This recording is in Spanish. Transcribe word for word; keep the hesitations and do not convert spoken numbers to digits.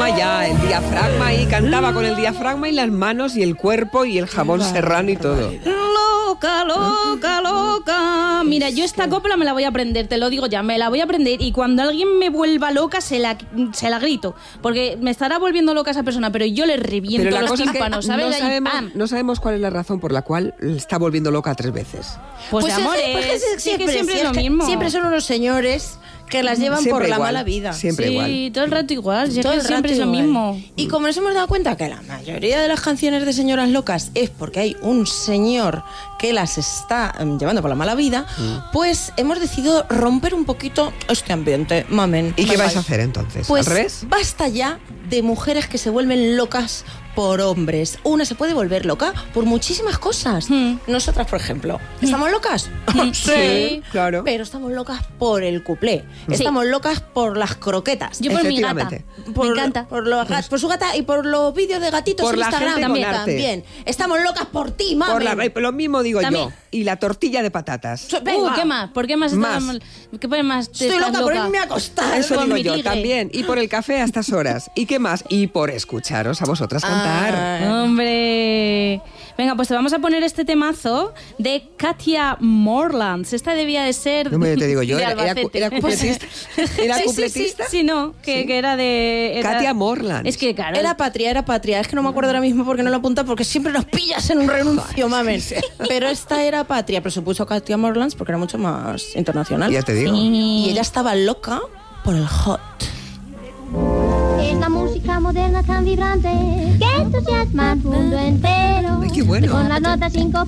diafragma ya, el diafragma y cantaba con el diafragma y las manos y el cuerpo y el jabón serrano y todo. Loca, loca, loca. Mira, yo esta copla me la voy a aprender, te lo digo ya, me la voy a aprender y cuando alguien me vuelva loca se la, se la grito, porque me estará volviendo loca esa persona, pero yo le reviento Pero la los cosa es que tímpanos, ¿sabes? no Ahí, sabemos, ¡pam! no sabemos cuál es la razón por la cual le está volviendo loca tres veces. Pues, Pues amor, es- pues es, es sí que siempre, siempre si es lo que mismo. Siempre son unos señores que las llevan Siempre por la igual, mala vida. siempre sí, igual. todo el rato igual, si es Todo que el siempre es rato lo igual. mismo. Y como nos hemos dado cuenta que la mayoría de las canciones de señoras locas es porque hay un señor que las está em, llevando por la mala vida, Mm. pues hemos decidido romper un poquito este ambiente, mamen. ¿Y qué Bye, vais bye. a hacer entonces? Pues ¿Al revés? basta ya de mujeres que se vuelven locas por hombres. Una se puede volver loca por muchísimas cosas. Hmm. Nosotras, por ejemplo, ¿estamos locas? Sí, claro. Pero estamos locas por el cuplé. Estamos locas por las croquetas. Yo por mi gata, Efectivamente. Por, me encanta. Por, los gat- por su gata y por los vídeos de gatitos Por en la Instagram gente también. con arte. también. Estamos locas por ti, mami. Por la, lo mismo digo También. yo. Y la tortilla de patatas. Venga. Uh, ¿qué más? ¿Por qué más? Más. estás- ¿Qué por más te Estoy estás loca, por irme a acostar. Eso con digo mi yo tigre. también. Y por el café a estas horas. ¿Y qué más? Y por escucharos a vosotras cantar. Ah. Hombre. Venga, pues te vamos a poner este temazo de Katia Morlands. Esta debía de ser No me te digo yo, de era, era, Albacete. era cupletista. ¿Era Sí, sí, cupletista? Sí, sí, no, que, Sí. que era de... era- Katia Morlands. Es que, claro... Era patria, era patria. Es que no me acuerdo ahora mismo porque no lo apunta porque siempre nos pillas en un renuncio, mamen. Pero esta era patria, pero se puso Katia Morlands porque era mucho más internacional. Ya te digo. Y ella estaba loca por el hot. Es la música moderna tan vibrante que entusiasma al mundo entero. Ay, qué bueno. Con las notas cinco